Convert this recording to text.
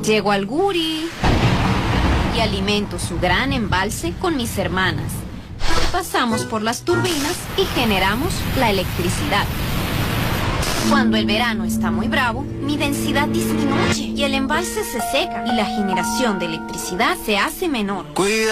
Llego al Guri y alimento su gran embalse con mis hermanas. Pasamos por las turbinas y generamos la electricidad. Cuando el verano está muy bravo, mi densidad disminuye y el embalse se seca y la generación de electricidad se hace menor.